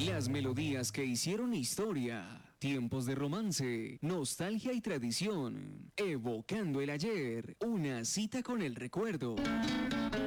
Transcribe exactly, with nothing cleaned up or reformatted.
Las melodías que hicieron historia. Tiempos de romance, nostalgia y tradición. Evocando el ayer. Una cita con el recuerdo.